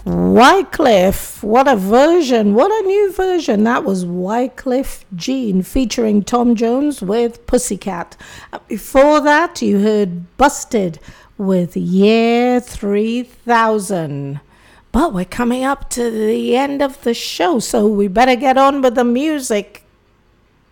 Wycliffe, what a version, what a new version. That was Wycliffe Jean featuring Tom Jones with Pussycat. Before that, you heard Busted with Year 3000. But we're coming up to the end of the show, so we better get on with the music.